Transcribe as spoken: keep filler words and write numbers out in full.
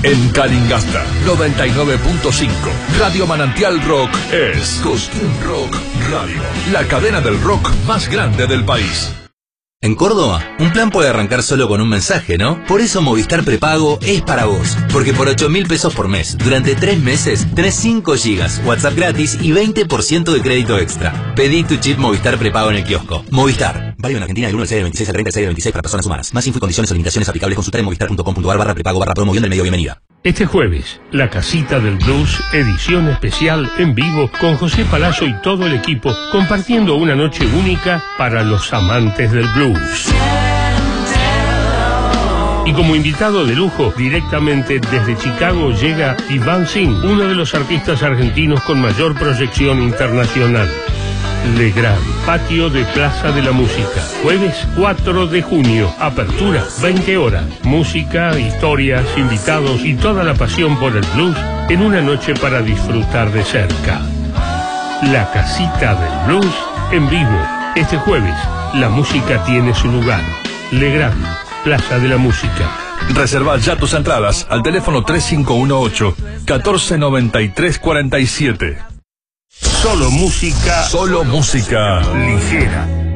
En Calingasta, noventa y nueve punto cinco. Radio Manantial Rock es Cosquín Rock Radio, la cadena del rock más grande del país. En Córdoba, un plan puede arrancar solo con un mensaje, ¿no? Por eso Movistar Prepago es para vos. Porque por ocho mil pesos por mes, durante tres meses, tenés cinco gigas, WhatsApp gratis y veinte por ciento de crédito extra. Pedí tu chip Movistar Prepago en el kiosco. Movistar. Válido en Argentina del uno del seis del veintiséis al treinta del seis del veintiséis para personas humanas. Más info y condiciones o limitaciones aplicables consultar en movistar punto com punto ar barra prepago barra promoción del medio bienvenida. Este jueves, La Casita del Blues, edición especial en vivo con José Palazzo y todo el equipo, compartiendo una noche única para los amantes del blues. Y como invitado de lujo, directamente desde Chicago llega Iván Singh, uno de los artistas argentinos con mayor proyección internacional. Legrand, patio de Plaza de la Música, jueves cuatro de junio, apertura veinte horas, música, historias, invitados y toda la pasión por el blues en una noche para disfrutar de cerca. La Casita del Blues en vivo, este jueves, la música tiene su lugar. Legrand, Plaza de la Música. Reserva ya tus entradas al teléfono tres cinco uno ocho, uno cuatro nueve tres cuatro siete. Solo música. Solo música Ligera.